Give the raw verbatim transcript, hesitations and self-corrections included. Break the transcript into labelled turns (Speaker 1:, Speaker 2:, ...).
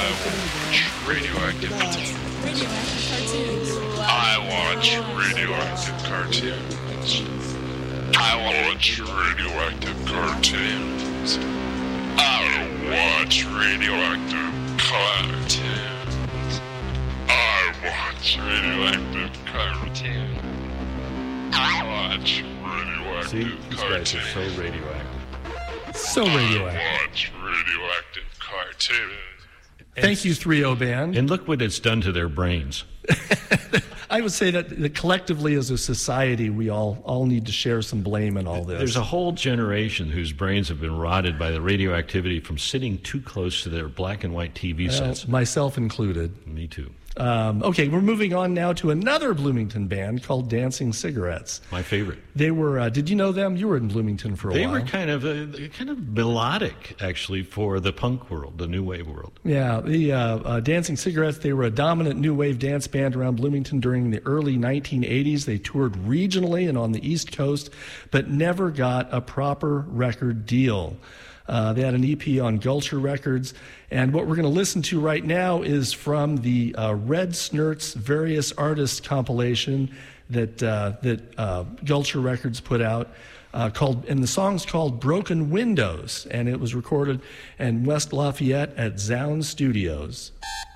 Speaker 1: Radioactive cartoons. I watch radioactive cartoons. I watch radioactive cartoons. I watch radioactive cartoons. I watch radioactive cartoons. I watch radioactive
Speaker 2: See, these
Speaker 1: cartoons.
Speaker 2: guys are so radioactive.
Speaker 3: So radioactive.
Speaker 1: I watch radioactive cartoons.
Speaker 3: Thank you, three oh Band.
Speaker 2: And look what it's done to their brains.
Speaker 3: I would say that, that collectively as a society, we all, all need to share some blame in all this.
Speaker 2: There's a whole generation whose brains have been rotted by the radioactivity from sitting too close to their black and white T V sets.
Speaker 3: Uh, myself included.
Speaker 2: Me too.
Speaker 3: Um, okay, we're moving on now to another Bloomington band called Dancing Cigarettes.
Speaker 2: My favorite.
Speaker 3: They were, uh, did you know them? You were in Bloomington for a
Speaker 2: they
Speaker 3: while.
Speaker 2: They were kind of uh, kind of melodic, actually, for the punk world, the new wave world.
Speaker 3: Yeah, the uh, uh, Dancing Cigarettes, they were a dominant new wave dance band around Bloomington during the early nineteen eighties. They toured regionally and on the East Coast, but never got a proper record deal. Uh, they had an E P on Gulcher Records, and what we're going to listen to right now is from the uh, Red Snurts Various Artists compilation that uh, that uh, Gulcher Records put out. Uh, called and the song's called Broken Windows, and it was recorded in West Lafayette at Zound Studios.